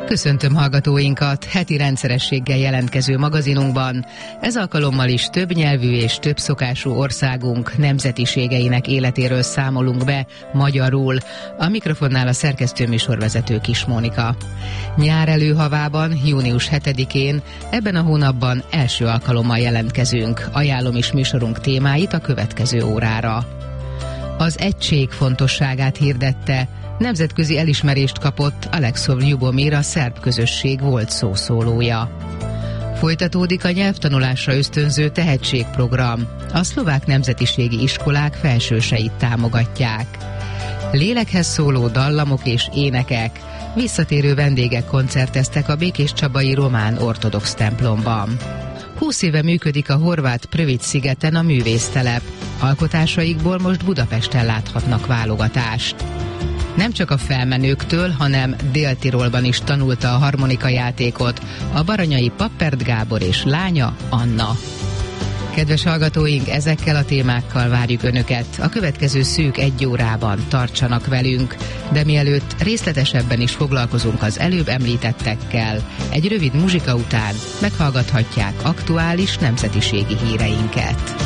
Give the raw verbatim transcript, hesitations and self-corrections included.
Köszöntöm hallgatóinkat heti rendszerességgel jelentkező magazinunkban. Ez alkalommal is több nyelvű és több szokású országunk nemzetiségeinek életéről számolunk be magyarul. A mikrofonnál a szerkesztő műsorvezető Kis Mónika. Nyár előhavában, június hetedikén, ebben a hónapban első alkalommal jelentkezünk. Ajánlom is műsorunk témáit a következő órára. Az egység fontosságát hirdette, nemzetközi elismerést kapott Aleksov Ljubomir, a szerb közösség volt szószólója. Folytatódik a nyelvtanulásra ösztönző tehetségprogram. A szlovák nemzetiségi iskolák felsőseit támogatják. Lélekhez szóló dallamok és énekek. Visszatérő vendégek koncerteztek a Békéscsabai román ortodox templomban. húsz éve működik a horvát Prvić-szigeten a művésztelep. Alkotásaikból most Budapesten láthatnak válogatást. Nem csak a felmenőktől, hanem Dél-Tirolban is tanulta a harmonikajátékot a baranyai Pappert Gábor és lánya, Anna. Kedves hallgatóink, ezekkel a témákkal várjuk Önöket. A következő szűk egy órában tartsanak velünk, de mielőtt részletesebben is foglalkozunk az előbb említettekkel, egy rövid muzsika után meghallgathatják aktuális nemzetiségi híreinket.